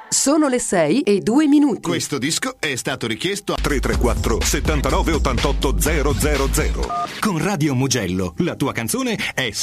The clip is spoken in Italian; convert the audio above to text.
Sono le 6:02. Questo disco è stato richiesto a 334 79 88 000. Con Radio Mugello la tua canzone è